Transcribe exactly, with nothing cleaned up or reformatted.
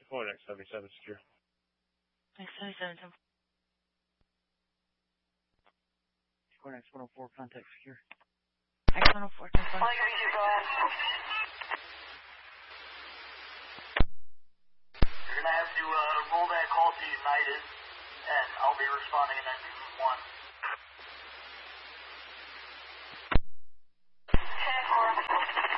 four, X seventy-seven secure. X seventy-seven, ten four. X one oh four, contact secure. X one oh four, ten four. All your go ahead. You're going to have to uh, roll that call to United, and I'll be responding in engine one.